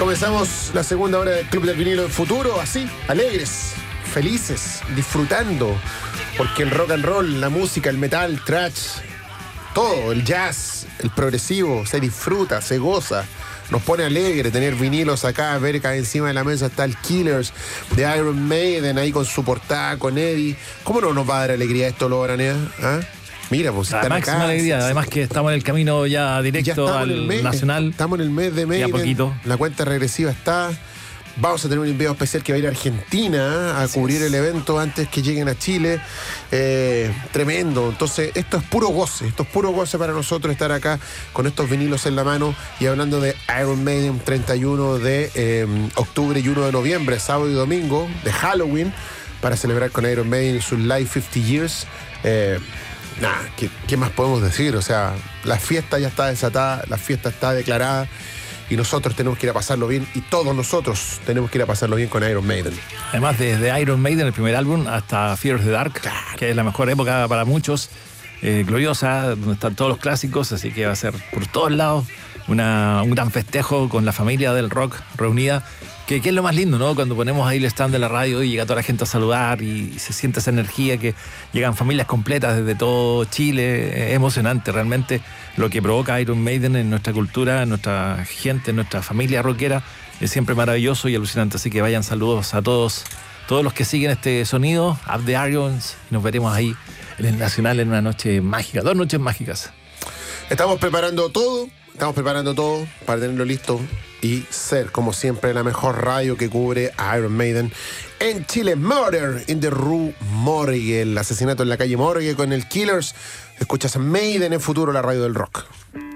Comenzamos la segunda hora del Club del Vinilo en Futuro, así, alegres, felices, disfrutando, porque el rock and roll, la música, el metal, thrash, todo, el jazz, el progresivo, se disfruta, se goza. Nos pone alegre tener vinilos acá, ver que encima de la mesa está el Killers de Iron Maiden ahí con su portada, con Eddie. ¿Cómo no nos va a dar alegría esto, Loranea? ¿Ah? Mira, pues la están máxima acá. alegría, además que estamos en el camino ya directo ya al Nacional. Estamos en el mes de Maiden. Ya poquito. La cuenta regresiva está. Vamos a tener un envío especial que va a ir a Argentina a cubrir el evento antes que lleguen a Chile. Tremendo. Entonces, esto es puro goce para nosotros estar acá con estos vinilos en la mano y hablando de Iron Maiden 31 de octubre y 1 de noviembre, sábado y domingo, de Halloween, para celebrar con Iron Maiden sus Live 50 Years. ¿Qué más podemos decir? O sea, la fiesta ya está desatada, la fiesta está declarada. Y nosotros tenemos que ir a pasarlo bien, y todos nosotros tenemos que ir a pasarlo bien con Iron Maiden. Además, desde Iron Maiden, el primer álbum, hasta Fear of the Dark, claro, que es la mejor época para muchos, gloriosa, donde están todos los clásicos, así que va a ser por todos lados un gran festejo con la familia del rock reunida, que es lo más lindo, ¿no? Cuando ponemos ahí el stand de la radio y llega toda la gente a saludar y se siente esa energía, que llegan familias completas desde todo Chile. Es emocionante realmente lo que provoca Iron Maiden en nuestra cultura, en nuestra gente, en nuestra familia rockera. Es siempre maravilloso y alucinante, así que vayan saludos a todos los que siguen este sonido, Up the Irons, y nos veremos ahí en el Nacional en una noche mágica, 2 noches mágicas. Estamos preparando todo para tenerlo listo y ser, como siempre, la mejor radio que cubre a Iron Maiden en Chile. Murder in the Rue Morgue, el asesinato en la calle Morgue con el Killers. Escuchas a Maiden en Futuro, la radio del rock.